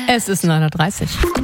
Es ist 9:30 Uhr.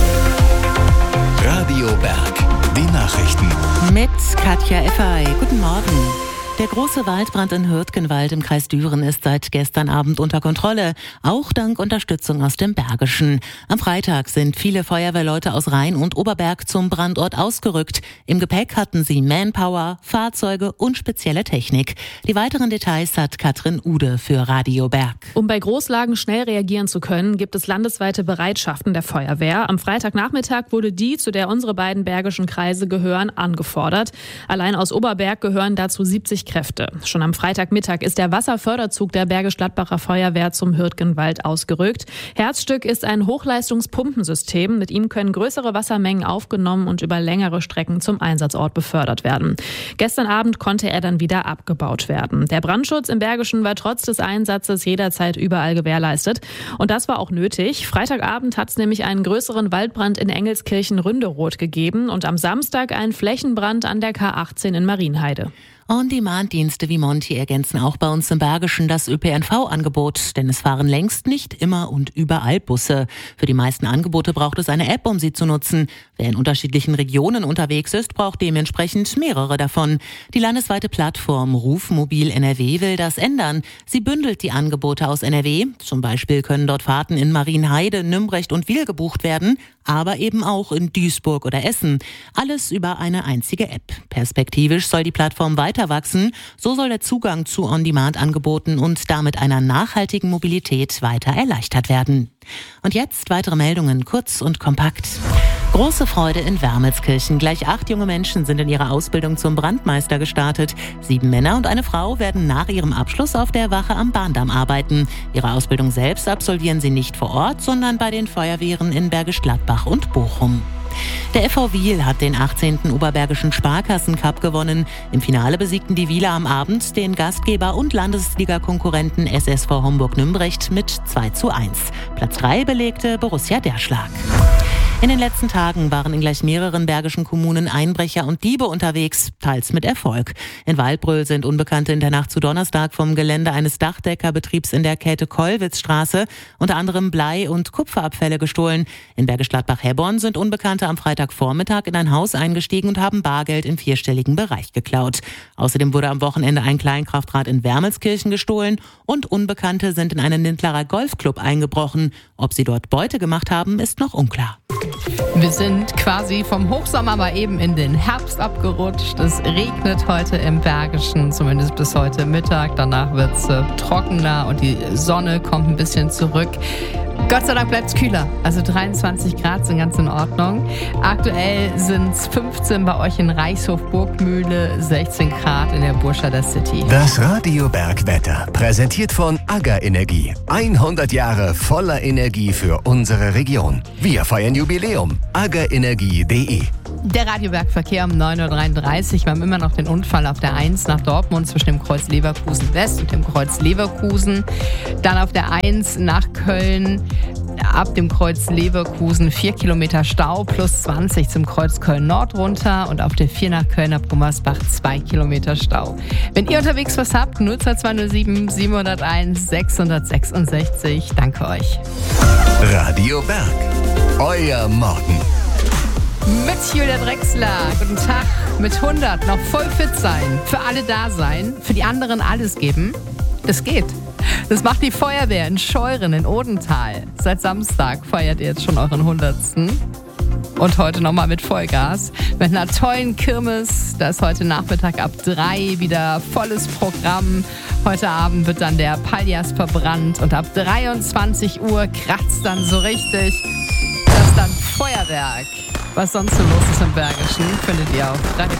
Radio Berg, die Nachrichten. Mit Katja Effay. Guten Morgen. Der große Waldbrand in Hürtgenwald im Kreis Düren ist seit gestern Abend unter Kontrolle, auch dank Unterstützung aus dem Bergischen. Am Freitag sind viele Feuerwehrleute aus Rhein und Oberberg zum Brandort ausgerückt. Im Gepäck hatten sie Manpower, Fahrzeuge und spezielle Technik. Die weiteren Details hat Katrin Ude für Radio Berg. Um bei Großlagen schnell reagieren zu können, gibt es landesweite Bereitschaften der Feuerwehr. Am Freitagnachmittag wurde die, zu der unsere beiden bergischen Kreise gehören, angefordert. Allein aus Oberberg gehören dazu 70 Kräfte. Schon am Freitagmittag ist der Wasserförderzug der Bergisch-Gladbacher Feuerwehr zum Hürtgenwald ausgerückt. Herzstück ist ein Hochleistungspumpensystem. Mit ihm können größere Wassermengen aufgenommen und über längere Strecken zum Einsatzort befördert werden. Gestern Abend konnte er dann wieder abgebaut werden. Der Brandschutz im Bergischen war trotz des Einsatzes jederzeit überall gewährleistet. Und das war auch nötig. Freitagabend hat es nämlich einen größeren Waldbrand in Engelskirchen-Ründeroth gegeben und am Samstag einen Flächenbrand an der K18 in Marienheide. On-Demand-Dienste wie Monty ergänzen auch bei uns im Bergischen das ÖPNV-Angebot, denn es fahren längst nicht immer und überall Busse. Für die meisten Angebote braucht es eine App, um sie zu nutzen. Wer in unterschiedlichen Regionen unterwegs ist, braucht dementsprechend mehrere davon. Die landesweite Plattform Rufmobil NRW will das ändern. Sie bündelt die Angebote aus NRW. Zum Beispiel können dort Fahrten in Marienheide, Nümbrecht und Wil gebucht werden, aber eben auch in Duisburg oder Essen. Alles über eine einzige App. Perspektivisch soll die Plattform weiter wachsen. So soll der Zugang zu On-Demand-Angeboten und damit einer nachhaltigen Mobilität weiter erleichtert werden. Und jetzt weitere Meldungen, kurz und kompakt. Große Freude in Wermelskirchen. Gleich 8 junge Menschen sind in ihrer Ausbildung zum Brandmeister gestartet. 7 Männer und eine Frau werden nach ihrem Abschluss auf der Wache am Bahndamm arbeiten. Ihre Ausbildung selbst absolvieren sie nicht vor Ort, sondern bei den Feuerwehren in Bergisch Gladbach und Bochum. Der FV Wil hat den 18. Oberbergischen Sparkassen-Cup gewonnen. Im Finale besiegten die Wiler am Abend den Gastgeber und Landesliga-Konkurrenten SSV Homburg-Nümbrecht mit 2:1. Platz 3 belegte Borussia Derschlag. In den letzten Tagen waren in gleich mehreren bergischen Kommunen Einbrecher und Diebe unterwegs, teils mit Erfolg. In Waldbröl sind Unbekannte in der Nacht zu Donnerstag vom Gelände eines Dachdeckerbetriebs in der Käthe-Kollwitz-Straße unter anderem Blei- und Kupferabfälle gestohlen. In Bergisch Gladbach-Herborn sind Unbekannte am Freitagvormittag in ein Haus eingestiegen und haben Bargeld im 4-stelligen Bereich geklaut. Außerdem wurde am Wochenende ein Kleinkraftrad in Wermelskirchen gestohlen und Unbekannte sind in einen Nintlarer Golfclub eingebrochen. Ob sie dort Beute gemacht haben, ist noch unklar. Wir sind quasi vom Hochsommer mal eben in den Herbst abgerutscht. Es regnet heute im Bergischen, zumindest bis heute Mittag. Danach wird es trockener und die Sonne kommt ein bisschen zurück. Gott sei Dank bleibt es kühler, also 23 Grad sind ganz in Ordnung. Aktuell sind es 15 bei euch in Reichshof-Burgmühle, 16 Grad in der Burscheider City. Das Radio Berg Wetter, präsentiert von AGA Energie. 100 Jahre voller Energie für unsere Region. Wir feiern Jubiläum. agaenergie.de. Der Radiobergverkehr um 9:33 Uhr. Wir haben immer noch den Unfall auf der 1 nach Dortmund zwischen dem Kreuz Leverkusen West und dem Kreuz Leverkusen. Dann auf der 1 nach Köln. Ab dem Kreuz Leverkusen 4 Kilometer Stau plus 20 zum Kreuz Köln-Nord runter und auf der 4 nach Köln ab Gummersbach 2 Kilometer Stau. Wenn ihr unterwegs was habt, 02207 701 666. Danke euch. Radio Berg, euer Morgen. Mit Julia Drechsler. Guten Tag. Mit 100 noch voll fit sein. Für alle da sein. Für die anderen alles geben. Es geht. Das macht die Feuerwehr in Scheuren in Odenthal. Seit Samstag feiert ihr jetzt schon euren 100. Und heute nochmal mit Vollgas. Mit einer tollen Kirmes. Da ist heute Nachmittag ab 3 wieder volles Programm. Heute Abend wird dann der Paljas verbrannt. Und ab 23 Uhr kratzt dann so richtig. Das ist dann Feuerwerk. Was sonst so los ist im Bergischen, findet ihr auf Radio